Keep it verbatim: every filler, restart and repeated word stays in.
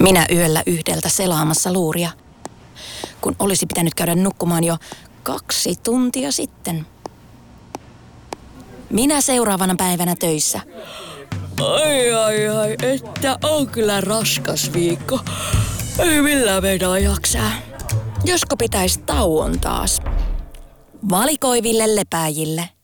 Minä yöllä yhdeltä selaamassa luuria, kun olisi pitänyt käydä nukkumaan jo kaksi tuntia sitten. Minä seuraavana päivänä töissä. Ai ai ai, että on kyllä raskas viikko. Ei millään meinaa jaksaa. Josko pitäisi tauon taas? Valikoiville lepääjille.